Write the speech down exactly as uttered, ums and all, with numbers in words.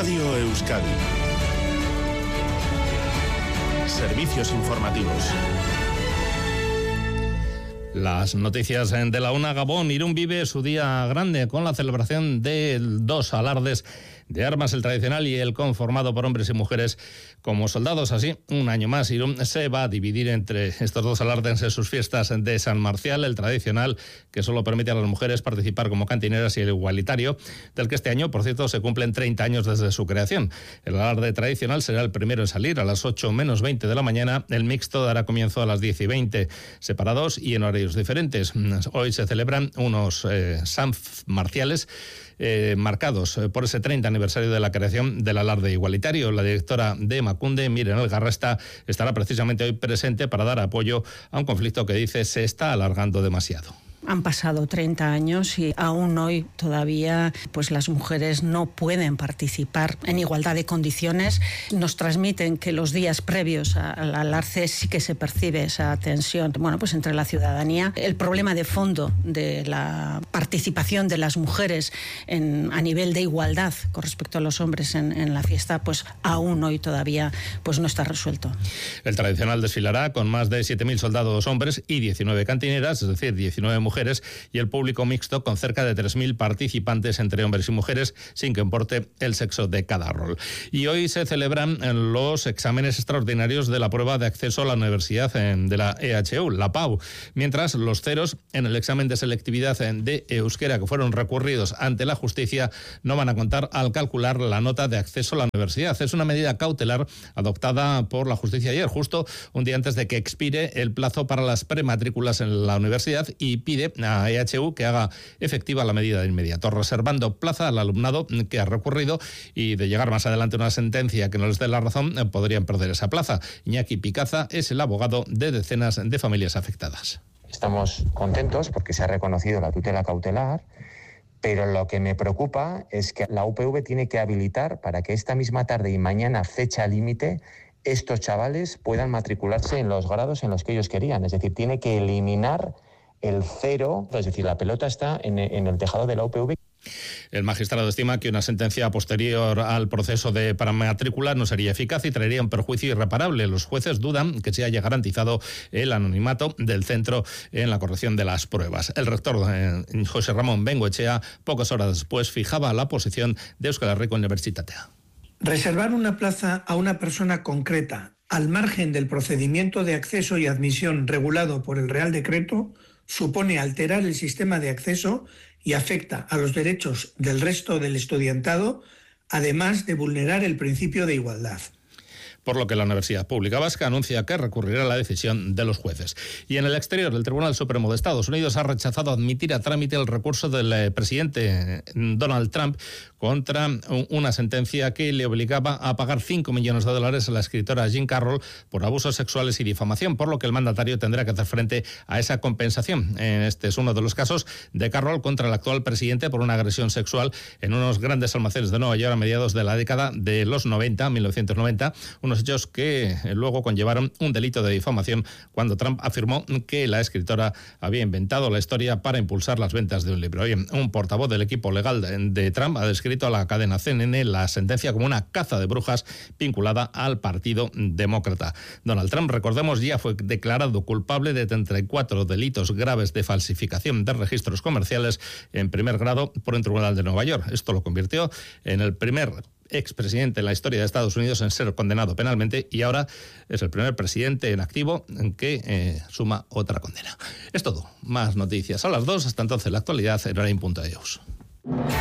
Radio Euskadi. Servicios informativos. Las noticias de la una. Gabón. Irún vive su día grande con la celebración de dos alardes de armas, el tradicional y el conformado por hombres y mujeres como soldados. Así, un año más, Irún se va a dividir entre estos dos alardes en sus fiestas de San Marcial, el tradicional, que solo permite a las mujeres participar como cantineras, y el igualitario, del que este año, por cierto, se cumplen treinta años desde su creación. El alarde tradicional será el primero en salir a las ocho menos veinte de la mañana. El mixto dará comienzo a las diez y veinte, separados y en horarios diferentes. Hoy se celebran unos eh, San Marciales eh, marcados por ese treinta aniversario de la creación del alarde igualitario. La directora de Emakunde, Miren Algarrasta, estará precisamente hoy presente para dar apoyo a un conflicto que dice se está alargando demasiado. Han pasado treinta años y aún hoy todavía pues las mujeres no pueden participar en igualdad de condiciones. Nos transmiten que los días previos al alarde sí que se percibe esa tensión, bueno, pues entre la ciudadanía. El problema de fondo de la participación de las mujeres en, a nivel de igualdad con respecto a los hombres en, en la fiesta, pues aún hoy todavía pues no está resuelto. El tradicional desfilará con más de siete mil soldados hombres y diecinueve cantineras, es decir, diecinueve mujeres, mujeres, y el público mixto con cerca de tres mil participantes entre hombres y mujeres, sin que importe el sexo de cada rol. Y hoy se celebran los exámenes extraordinarios de la prueba de acceso a la universidad de la E H U, la P A U, mientras los ceros en el examen de selectividad de euskera que fueron recurridos ante la justicia no van a contar al calcular la nota de acceso a la universidad. Es una medida cautelar adoptada por la justicia ayer, justo un día antes de que expire el plazo para las prematrículas en la universidad, y pide a E H U que haga efectiva la medida de inmediato, reservando plaza al alumnado que ha recurrido, y de llegar más adelante una sentencia que no les dé la razón, podrían perder esa plaza. Iñaki Picaza es el abogado de decenas de familias afectadas. Estamos contentos porque se ha reconocido la tutela cautelar, pero lo que me preocupa es que la U P V tiene que habilitar para que esta misma tarde y mañana, fecha límite, estos chavales puedan matricularse en los grados en los que ellos querían. Es decir, tiene que eliminar el cero, es decir, la pelota está en, en el tejado de la U P V. El magistrado estima que una sentencia posterior al proceso de matrícula no sería eficaz y traería un perjuicio irreparable. Los jueces dudan que se haya garantizado el anonimato del centro en la corrección de las pruebas. El rector eh, José Ramón Bengoechea, pocas horas después, fijaba la posición de Euskal Herriko Unibertsitatea. Reservar una plaza a una persona concreta al margen del procedimiento de acceso y admisión regulado por el Real Decreto supone alterar el sistema de acceso y afecta a los derechos del resto del estudiantado, además de vulnerar el principio de igualdad. Por lo que la Universidad Pública Vasca anuncia que recurrirá a la decisión de los jueces. Y en el exterior, el Tribunal Supremo de Estados Unidos ha rechazado admitir a trámite el recurso del presidente Donald Trump contra una sentencia que le obligaba a pagar cinco millones de dólares a la escritora Jean Carroll por abusos sexuales y difamación, por lo que el mandatario tendrá que hacer frente a esa compensación. Este es uno de los casos de Carroll contra el actual presidente por una agresión sexual en unos grandes almacenes de Nueva York a mediados de la década de los noventa, mil novecientos noventa, unos hechos que luego conllevaron un delito de difamación cuando Trump afirmó que la escritora había inventado la historia para impulsar las ventas de un libro. Hoy, un portavoz del equipo legal de Trump ha descrito a la cadena C N N la sentencia como una caza de brujas vinculada al Partido Demócrata. Donald Trump, recordemos, ya fue declarado culpable de treinta y cuatro delitos graves de falsificación de registros comerciales en primer grado por un tribunal de Nueva York. Esto lo convirtió en el primer expresidente en la historia de Estados Unidos en ser condenado penalmente, y ahora es el primer presidente en activo en que eh, suma otra condena. Es todo. Más noticias a las dos. Hasta entonces, la actualidad en hora in punto de Dios.